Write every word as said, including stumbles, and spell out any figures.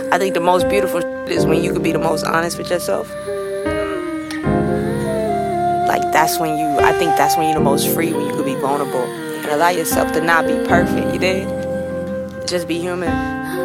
I think the most beautiful is when you could be the most honest with yourself. Like, that's when you, I think that's when you're the most free, when you could be vulnerable and allow yourself to not be perfect, you did? Just be human.